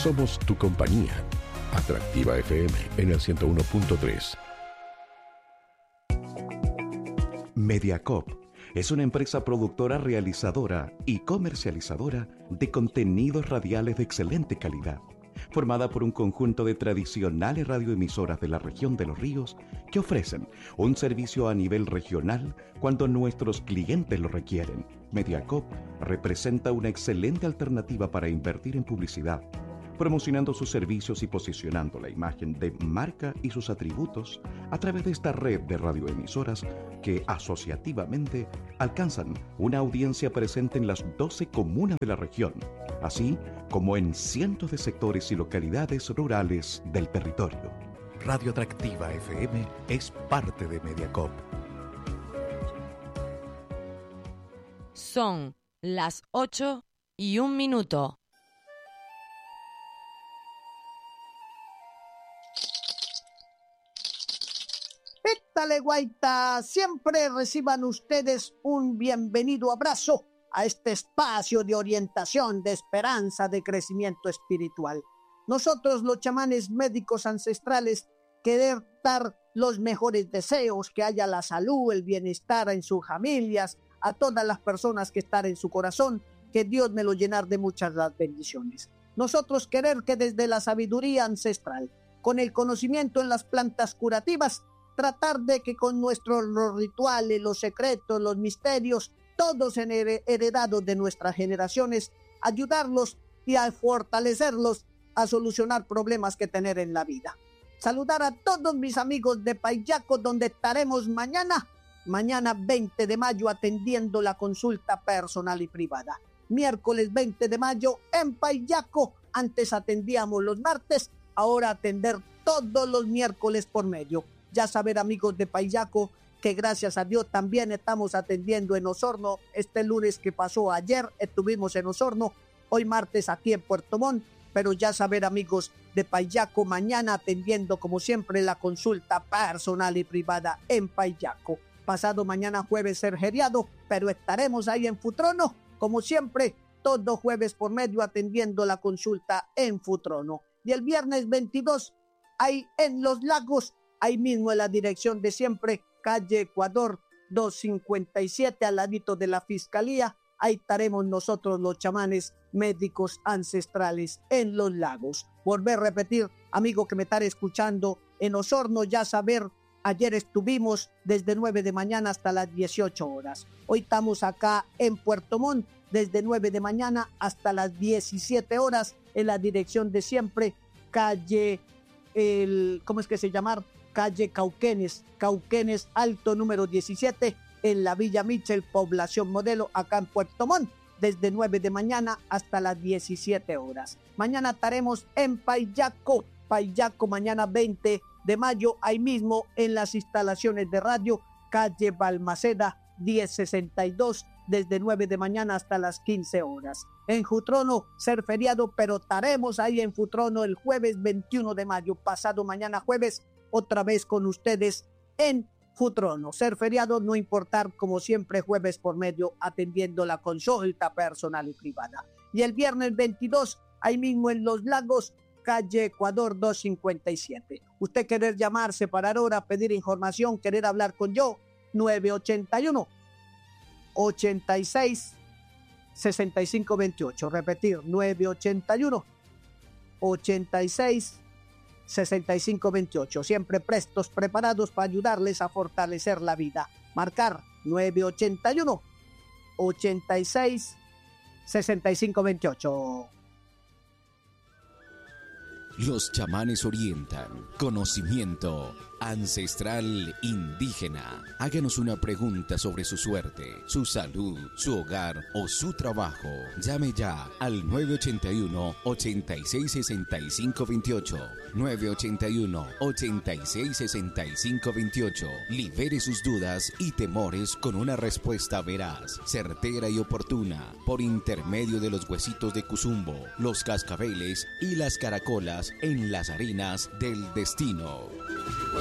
Somos tu compañía. Atractiva FM en el 101.3. Mediacorp es una empresa productora, realizadora y comercializadora de contenidos radiales de excelente calidad, formada por un conjunto de tradicionales radioemisoras de la región de Los Ríos que ofrecen un servicio a nivel regional cuando nuestros clientes lo requieren. Mediacorp representa una excelente alternativa para invertir en publicidad, promocionando sus servicios y posicionando la imagen de marca y sus atributos a través de esta red de radioemisoras que asociativamente alcanzan una audiencia presente en las 12 comunas de la región, así como en cientos de sectores y localidades rurales del territorio. Radio Atractiva FM es parte de Mediacorp. Son las 8:01. Pétale Guaita, siempre reciban ustedes un bienvenido abrazo a este espacio de orientación, de esperanza, de crecimiento espiritual. Nosotros, los chamanes médicos ancestrales, querer dar los mejores deseos, que haya la salud, el bienestar en sus familias, a todas las personas que están en su corazón, que Dios me lo llenar de muchas las bendiciones. Nosotros querer que desde la sabiduría ancestral, con el conocimiento en las plantas curativas, tratar de que con nuestros los rituales, los secretos, los misterios, todos heredados de nuestras generaciones, ayudarlos y a fortalecerlos a solucionar problemas que tener en la vida. Saludar a todos mis amigos de Payaco, donde estaremos mañana 20 de mayo, atendiendo la consulta personal y privada. Miércoles 20 de mayo en Payaco. Antes atendíamos los martes, ahora atender todos los miércoles por medio. Ya saber, amigos de Payaco, que gracias a Dios también estamos atendiendo en Osorno. Este lunes que pasó ayer estuvimos en Osorno, hoy martes aquí en Puerto Montt, pero ya saber, amigos de Payaco, mañana atendiendo como siempre la consulta personal y privada en Payaco. Pasado mañana jueves ser feriado, pero estaremos ahí en Futrono, como siempre, todo jueves por medio atendiendo la consulta en Futrono. Y el viernes 22, ahí en Los Lagos, ahí mismo en la dirección de siempre, calle Ecuador 257, al ladito de la Fiscalía. Ahí estaremos nosotros, los chamanes médicos ancestrales en Los Lagos. Volver a repetir, amigo que me está escuchando, en Osorno, ya saber, ayer estuvimos desde 9 de mañana hasta las 18 horas. Hoy estamos acá en Puerto Montt desde 9 de mañana hasta las 17 horas en la dirección de siempre, calle, ¿cómo es que se llama? Calle Cauquenes Alto número 17, en la Villa Mitchell, población Modelo, acá en Puerto Montt, desde 9 de mañana hasta las 17 horas. Mañana estaremos en Payaco, mañana 20 de mayo, ahí mismo en las instalaciones de radio, calle Balmaceda 1062, desde 9 de mañana hasta las 15 horas. En Futrono, ser feriado, pero estaremos ahí en Futrono el jueves 21 de mayo, pasado mañana jueves, otra vez con ustedes en Futrono. Ser feriado, no importar, como siempre, jueves por medio, atendiendo la consulta personal y privada. Y el viernes 22, ahí mismo en Los Lagos, calle Ecuador 257. Usted querer llamar, separar hora, pedir información, querer hablar con yo, 981 86 65 28. Repetir, 981 86 65 28. Siempre prestos, preparados para ayudarles a fortalecer la vida. Marcar 981 86 65 28. Los chamanes orientan. Conocimiento ancestral indígena. Háganos una pregunta sobre su suerte, su salud, su hogar o su trabajo. Llame ya al 981-866528. 981-866528. Libere sus dudas y temores con una respuesta veraz, certera y oportuna, por intermedio de los huesitos de Cuzumbo, los cascabeles y las caracolas en las arenas del destino.